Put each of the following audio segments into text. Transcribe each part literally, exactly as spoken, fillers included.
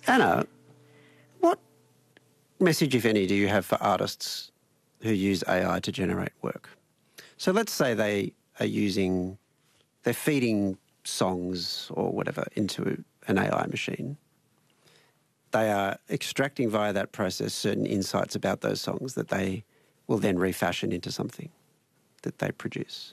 Anna, what message, if any, do you have for artists who use A I to generate work? So let's say they are using, they're feeding songs or whatever into an A I machine. They are extracting via that process certain insights about those songs that they will then refashion into something that they produce.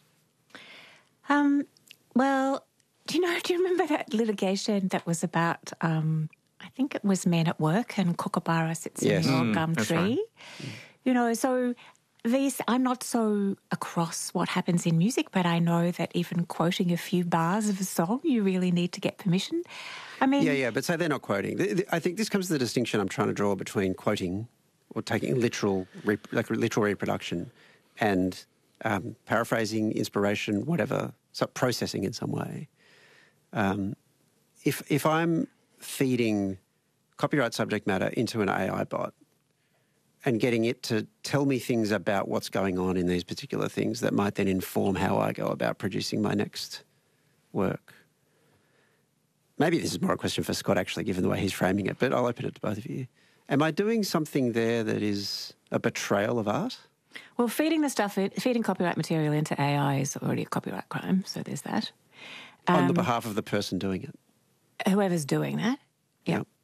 Um, well, do you know, do you remember that litigation that was about, um, I think it was Men at Work and Kookaburra sits Yes. in your Mm, gum that's tree? right. You know, so these, I'm not so across what happens in music, but I know that even quoting a few bars of a song, you really need to get permission. I mean... Yeah, yeah, but say they're not quoting. Th- th- I think this comes to the distinction I'm trying to draw between quoting or taking literal, rep- like literal reproduction and um, paraphrasing, inspiration, whatever, so processing in some way. Um, if if I'm feeding copyright subject matter into an A I bot and getting it to tell me things about what's going on in these particular things that might then inform how I go about producing my next work. Maybe this is more a question for Scott, actually, given the way he's framing it, but I'll open it to both of you. Am I doing something there that is a betrayal of art? Well, feeding the stuff, in, feeding copyright material into A I is already a copyright crime, so there's that. On Um, the behalf of the person doing it? Whoever's doing that. Yeah. Yep.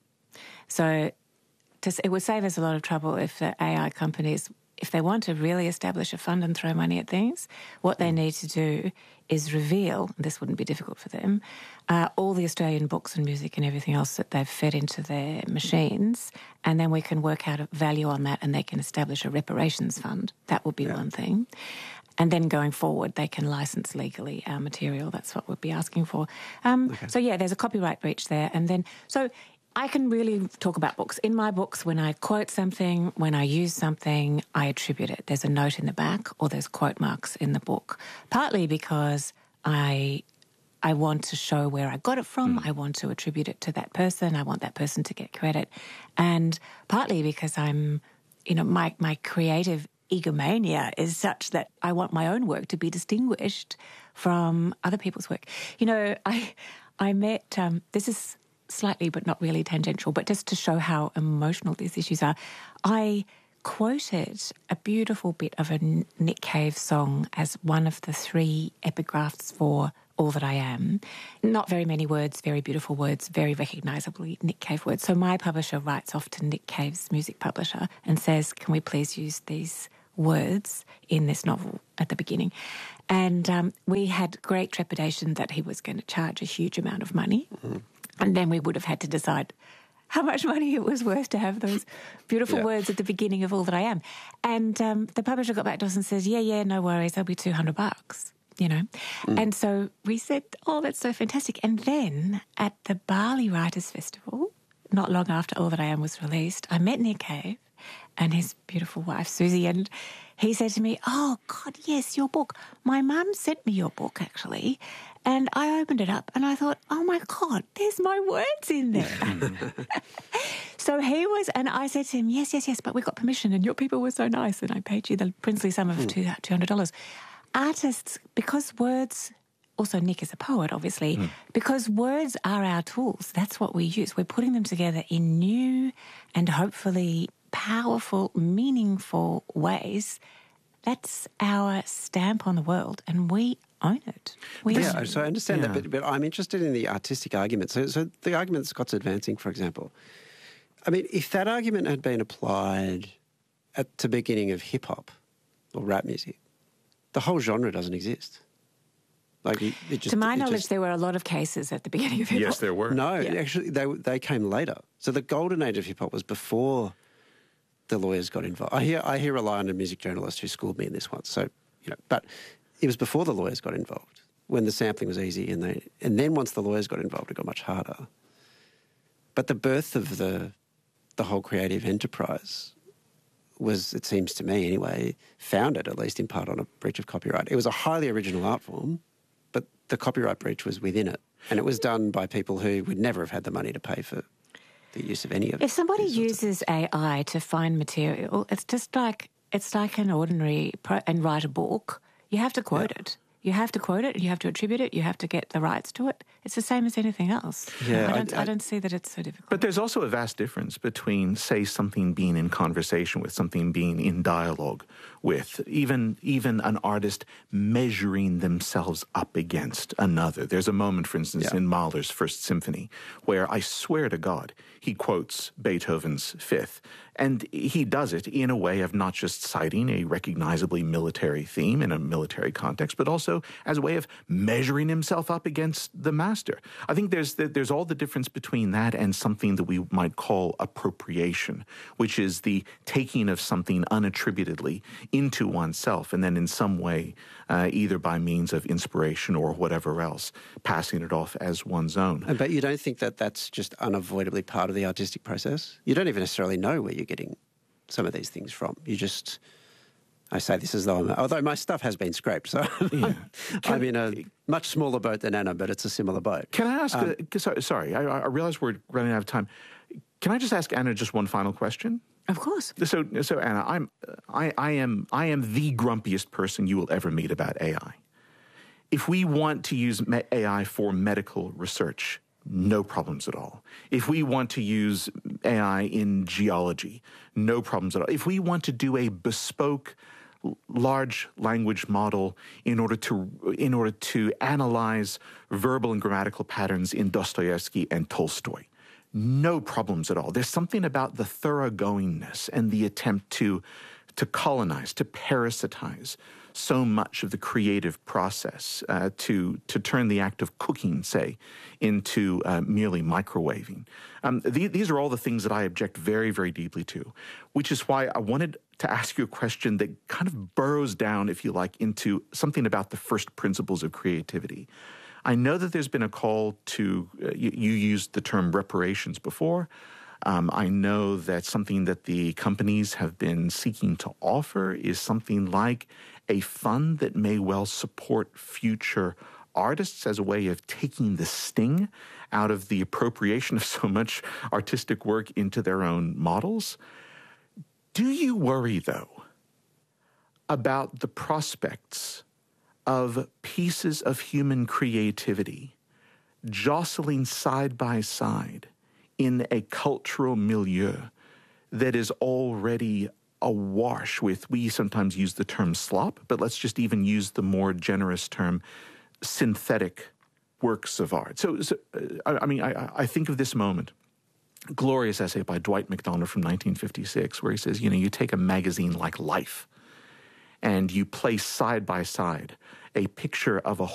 So to, it would save us a lot of trouble if the A I companies, if they want to really establish a fund and throw money at things, what they need to do is reveal, this wouldn't be difficult for them, uh, all the Australian books and music and everything else that they've fed into their machines, and then we can work out a value on that and they can establish a reparations fund. That would be Yeah. one thing. And then going forward, they can license legally our material. That's what we'd be asking for. Um, Okay. So, yeah, there's a copyright breach there. And then, so I can really talk about books. In my books, when I quote something, when I use something, I attribute it. There's a note in the back or there's quote marks in the book, partly because I... I want to show where I got it from. Mm. I want to attribute it to that person. I want that person to get credit. And partly because I'm, you know, my, my creative egomania is such that I want my own work to be distinguished from other people's work. You know, I I met, um, this is slightly but not really tangential, but just to show how emotional these issues are, I quoted a beautiful bit of a Nick Cave song as one of the three epigraphs for All That I Am. Not very many words, very beautiful words, very recognisably Nick Cave words. So my publisher writes off to Nick Cave's music publisher and says, can we please use these words in this novel at the beginning? And um, we had great trepidation that he was going to charge a huge amount of money. Mm-hmm. And then we would have had to decide how much money it was worth to have those beautiful yeah. words at the beginning of All That I Am. And um, the publisher got back to us and says, yeah, yeah, no worries, that'll be two hundred bucks. You know, mm. and so we said, oh, that's so fantastic. And then at the Bali Writers Festival, not long after All That I Am was released, I met Nick Cave and his beautiful wife, Susie, and he said to me, oh, God, yes, your book. My mum sent me your book, actually, and I opened it up and I thought, oh, my God, there's my words in there. So he was, and I said to him, yes, yes, yes, but we got permission and your people were so nice and I paid you the princely sum of mm. two hundred dollars. Artists, because words, also Nick is a poet, obviously, mm. because words are our tools. That's what we use. We're putting them together in new and hopefully powerful, meaningful ways. That's our stamp on the world, and we own it. We yeah, own so I understand yeah. that, but, but I'm interested in the artistic argument. So, so the argument Scott's advancing, for example, I mean, if that argument had been applied at the beginning of hip-hop or rap music, the whole genre doesn't exist. Like it, it just, to my it knowledge, just... there were a lot of cases at the beginning of hip-hop. Yes, there were. No, yeah. actually, they they came later. So the golden age of hip-hop was before the lawyers got involved. I hear I hear rely on a music journalist who schooled me in this once. So, you know, but it was before the lawyers got involved, when the sampling was easy, and they and then once the lawyers got involved, it got much harder. But the birth of the the whole creative enterprise was, it seems to me anyway, founded at least in part on a breach of copyright. It was a highly original art form, but the copyright breach was within it. And it was done by people who would never have had the money to pay for the use of any of it. If somebody uses A I to find material, it's just like, it's like an ordinary, pro- and write a book, you have to quote yeah. it. You have to quote it, you have to attribute it, you have to get the rights to it. it's the same as anything else. Yeah, I don't, I- I, don't see that it's so difficult. But there's also a vast difference between, say, something being in conversation with, something being in dialogue with, even even an artist measuring themselves up against another. There's a moment, for instance, Yeah. in Mahler's First Symphony, where I swear to God, he quotes Beethoven's Fifth. And he does it in a way of not just citing a recognizably military theme in a military context, but also as a way of measuring himself up against the master. I think there's there's all the difference between that and something that we might call appropriation, which is the taking of something unattributedly into oneself, and then in some way, uh, either by means of inspiration or whatever else, passing it off as one's own. But you don't think that that's just unavoidably part of the artistic process? You don't even necessarily know where you're getting some of these things from. You just, I say this as though I'm, although my stuff has been scraped, so Yeah. I'm in a much smaller boat than Anna, but it's a similar boat. Can I ask, Um, uh, sorry, sorry I, I realize we're running out of time. Can I just ask Anna just one final question? Of course. So, so Anna, I'm, I, I am, I am the grumpiest person you will ever meet about A I. If we want to use me- A I for medical research, no problems at all. If we want to use A I in geology, no problems at all. If we want to do a bespoke l- large language model in order to in order to analyze verbal and grammatical patterns in Dostoevsky and Tolstoy, no problems at all. There's something about the thoroughgoingness and the attempt to to colonize, to parasitize so much of the creative process, uh, to to turn the act of cooking, say, into uh, merely microwaving. Um, the, these are all the things that I object very, very deeply to, which is why I wanted to ask you a question that kind of burrows down, if you like, into something about the first principles of creativity. I know that there's been a call to, uh, you, you used the term reparations before. Um, I know that something that the companies have been seeking to offer is something like a fund that may well support future artists as a way of taking the sting out of the appropriation of so much artistic work into their own models. Do you worry, though, about the prospects of pieces of human creativity jostling side by side in a cultural milieu that is already awash with, we sometimes use the term slop, but let's just even use the more generous term synthetic works of art. So, so uh, I, I mean, I, I think of this moment, glorious essay by Dwight MacDonald from nineteen fifty-six, where he says, you know, you take a magazine like Life and you place side by side a picture of a